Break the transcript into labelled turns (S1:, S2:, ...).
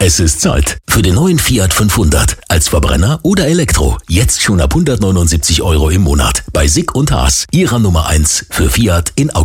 S1: Es ist Zeit für den neuen Fiat 500. Als Verbrenner oder Elektro. Jetzt schon ab 179 € im Monat. Bei Sick und Haas. Ihrer Nummer 1 für Fiat in Augsburg.